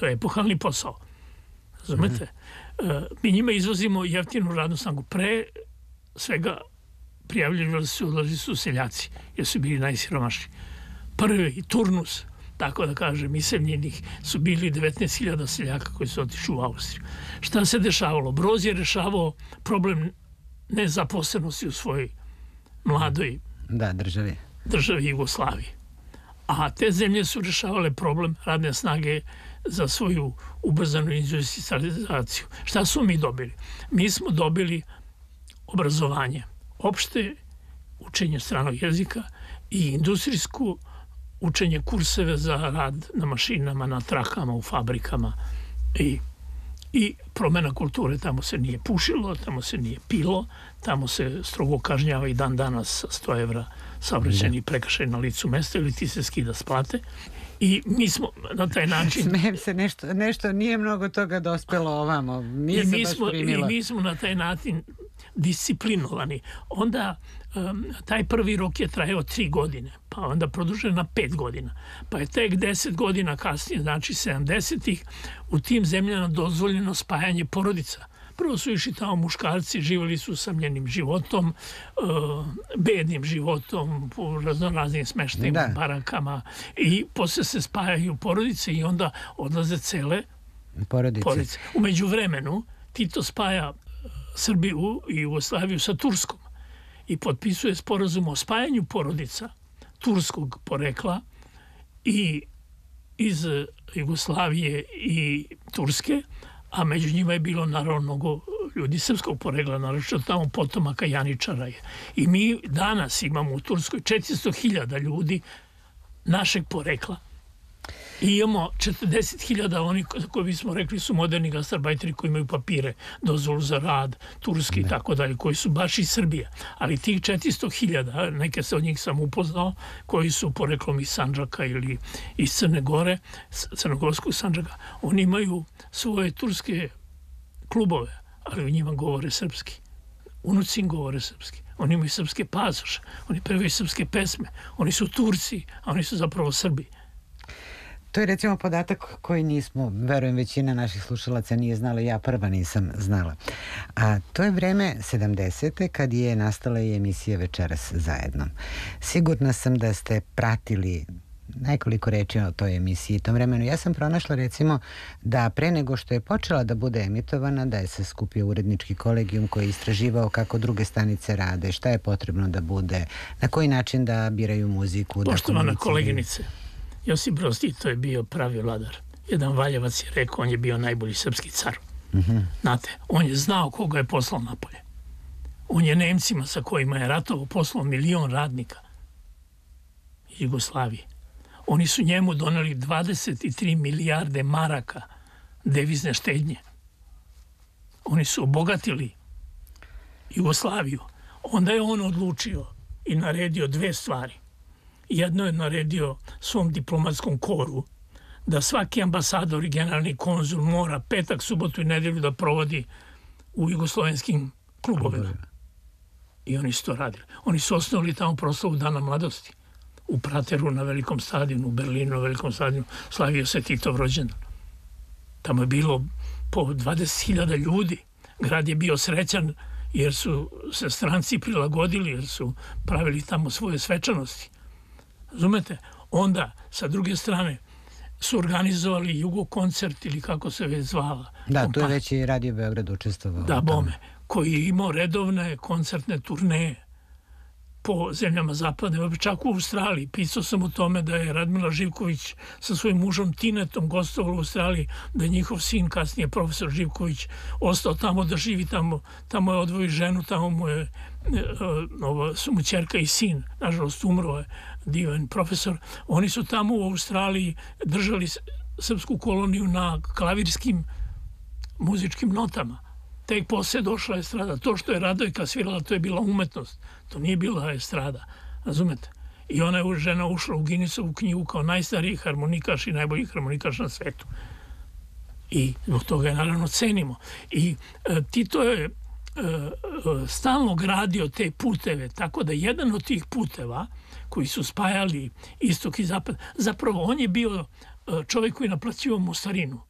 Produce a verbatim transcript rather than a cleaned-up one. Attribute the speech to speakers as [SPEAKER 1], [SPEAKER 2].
[SPEAKER 1] To je epohalni posao. Razumete? Mi njima izvozimo jeftinu radnu snagu. Pre svega prijavljivali su, odlazi su seljaci, jer su bili najsiromašniji. Prvi turnus, tako da kažem, iseljenih su bili devetnaest hiljada seljaka koji su otišli u Austriju. Šta se dešavalo? Broz je rešavao problem nezaposlenosti u svojoj mladoj
[SPEAKER 2] da, državi.
[SPEAKER 1] državi Jugoslaviji. A te zemlje su rešavale problem radne snage za svoju ubrzanu industrializaciju. Šta su mi dobili? Mi smo dobili obrazovanje, opšte učenje stranog jezika i industrijsku učenje kurseve za rad na mašinama, na trakama, u fabrikama i, i promena kulture. Tamo se nije pušilo, tamo se nije pilo, tamo se strogo kažnjava i dan danas sa sto evra saobraćajni prekršaj na licu mesta ili ti se skida s plate. I mi smo na taj način...
[SPEAKER 2] Smijem se, nešto, nešto nije mnogo toga dospelo ovamo. Nije se baš primilo.
[SPEAKER 1] I mi smo na taj način disciplinovani. Onda um, taj prvi rok je trajao tri godine, pa onda produžen na pet godina. Pa je tek deset godina kasnije, znači sedamdesetih, u tim zemljama dozvoljeno spajanje porodica. Prvo su išli tamo muškarci, živjeli su usamljenim životom, uh, bednim životom, po raznoraznim smeštajima, barakama, i posle se spajaju porodice i onda odlaze cele
[SPEAKER 2] porodice.
[SPEAKER 1] porodice. U međuvremenu Tito spaja Srbiju i Jugoslaviju sa Turskom i potpisuje sporazum o spajanju porodica turskog porekla i iz Jugoslavije i Turske, a među njima je bilo naravno mnogo ljudi srpskog porekla, naravno tamo potomaka Janičara je. I mi danas imamo u Turskoj četiristo hiljada ljudi našeg porekla. I imamo četrdeset hiljada oni koji bismo rekli su moderni gastarbajteri koji imaju papire, dozvolu za rad, turski i tako dalje, koji su baš iz Srbije. Ali tih četiristo hiljada, neke se od njih sam upoznao, koji su poreklom iz Sandžaka ili iz Crne Gore, crnogorskog Sandžaka, oni imaju svoje turske klubove, ali u njima govore srpski. Unuci im govore srpski. Oni imaju srpske pasoše, oni pevaju srpske pesme, oni su Turci, a oni su zapravo Srbi.
[SPEAKER 2] To je recimo podatak koji nismo, verujem većina naših slušalaca nije znala, ja prva nisam znala. A to je vreme sedamdesete kad je nastala i emisija Večeras zajedno. Sigurna sam da ste pratili nekoliko reči o toj emisiji i tom vremenu. Ja sam pronašla recimo da pre nego što je počela da bude emitovana, da je se skupio urednički kolegijum koji je istraživao kako druge stanice rade, šta je potrebno da bude, na koji način da biraju muziku.
[SPEAKER 1] Poštovana koleginice, Josip Broz Tito je bio pravi vladar. Jedan Valjevac je rekao, on je bio najbolji srpski car.
[SPEAKER 2] Mm-hmm.
[SPEAKER 1] Znate, on je znao koga je poslao napolje. On je Nemcima sa kojima je ratovao poslao milion radnika iz Jugoslavije. Oni su njemu doneli dvadeset tri milijarde maraka devizne štednje. Oni su obogatili Jugoslaviju. Onda je on odlučio i naredio dve stvari. Jedno je naredio svom diplomatskom koru da svaki ambasador i generalni konzul mora petak, subotu i nedelju da provodi u jugoslovenskim klubovima. I oni su to radili. Oni su osnovali tamo proslavu Dana mladosti. U Prateru na velikom stadionu, u Berlinu na velikom stadionu slavio se Titov rođendan. Tamo je bilo po dvadeset hiljada ljudi. Grad je bio srećan jer su se stranci prilagodili, jer su pravili tamo svoje svečanosti. Razumete? Onda, sa druge strane, su organizovali Jugo koncert ili kako se već zvala.
[SPEAKER 2] Da, tu je već i Radio Beograd učestvovao.
[SPEAKER 1] Da, bome. Koji je imao redovne koncertne turneje po zemljama zapadne, čak u Australiji. Pisao sam o tome da je Radmila Živković sa svojim mužom Tinetom gostovala u Australiji, da je njihov sin, kasnije profesor Živković, ostao tamo da živi tamo. Tamo je odvoji ženu, tamo mu je ovo, su mu ćerka i sin. Nažalost, umro je divan profesor. Oni su tamo u Australiji držali srpsku koloniju na klavirskim muzičkim notama. Tek posle došla estrada. To što je Radojka svirala, to je bila umetnost. To nije bila estrada. Razumete? I ona je žena ušla u Guinnessovu knjigu kao najstariji harmonikaš i najbolji harmonikaš na svetu. I zbog toga je naravno cenimo. I e, Tito je e, stalno gradio te puteve, tako da jedan od tih puteva koji su spajali istok i zapad, zapravo on je bio čovjek koji naplaćivao mostarinu.